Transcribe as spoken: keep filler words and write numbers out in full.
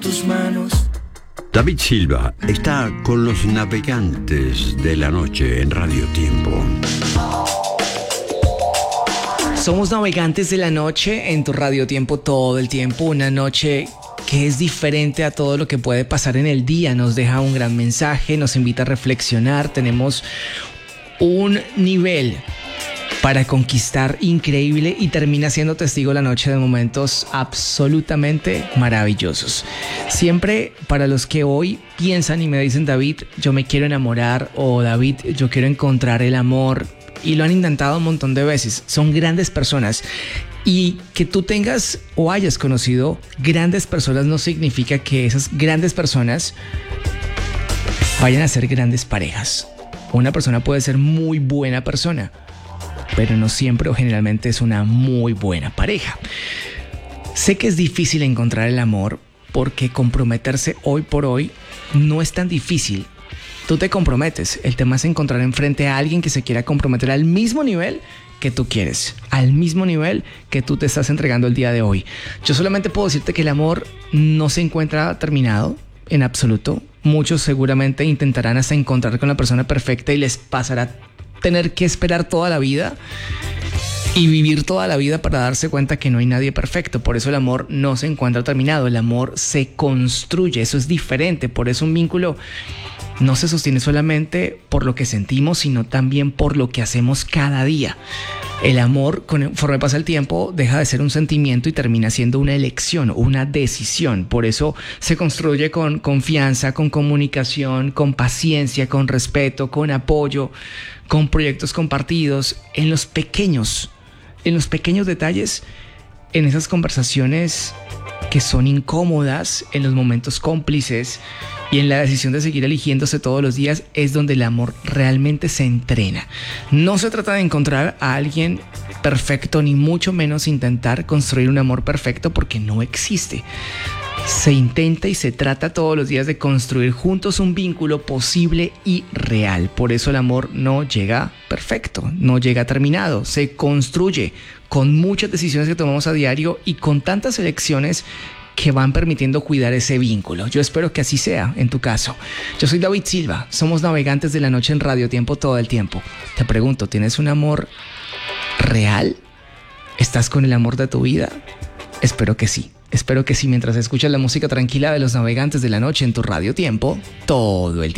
tus manos. David Silva está con los navegantes de la noche en Radio Tiempo. Somos navegantes de la noche en tu Radio Tiempo todo el tiempo. Una noche que es diferente a todo lo que puede pasar en el día. Nos deja un gran mensaje, nos invita a reflexionar. Tenemos un nivel para conquistar increíble y termina siendo testigo la noche de momentos absolutamente maravillosos. Siempre para los que hoy piensan y me dicen, David, yo me quiero enamorar, o David, yo quiero encontrar el amor, y lo han intentado un montón de veces, son grandes personas. Y que tú tengas o hayas conocido grandes personas no significa que esas grandes personas vayan a ser grandes parejas. Una persona puede ser muy buena persona, pero no siempre o generalmente es una muy buena pareja. Sé que es difícil encontrar el amor porque comprometerse hoy por hoy no es tan difícil. Tú te comprometes, el tema es encontrar enfrente a alguien que se quiera comprometer al mismo nivel que tú quieres, al mismo nivel que tú te estás entregando el día de hoy. Yo solamente puedo decirte que el amor no se encuentra terminado en absoluto. Muchos seguramente intentarán hasta encontrar con la persona perfecta y les pasará tener que esperar toda la vida y vivir toda la vida para darse cuenta que no hay nadie perfecto. Por eso el amor no se encuentra terminado, el amor se construye, eso es diferente. Por eso un vínculo no se sostiene solamente por lo que sentimos, sino también por lo que hacemos cada día. El amor, conforme pasa el tiempo, deja de ser un sentimiento y termina siendo una elección, una decisión. Por eso se construye con confianza, con comunicación, con paciencia, con respeto, con apoyo, con proyectos compartidos, en los pequeños, en los pequeños detalles, en esas conversaciones que son incómodas, en los momentos cómplices y en la decisión de seguir eligiéndose todos los días es donde el amor realmente se entrena. No se trata de encontrar a alguien perfecto, ni mucho menos intentar construir un amor perfecto, porque no existe. Se intenta y se trata todos los días de construir juntos un vínculo posible y real. Por eso el amor no llega perfecto, no llega terminado, se construye con muchas decisiones que tomamos a diario y con tantas elecciones que van permitiendo cuidar ese vínculo. Yo espero que así sea en tu caso. Yo soy David Silva, somos navegantes de la noche en Radio Tiempo todo el tiempo. Te pregunto, ¿tienes un amor real? ¿Estás con el amor de tu vida? Espero que sí. Espero que sí, mientras escuchas la música tranquila de los navegantes de la noche en tu Radio Tiempo todo el tiempo.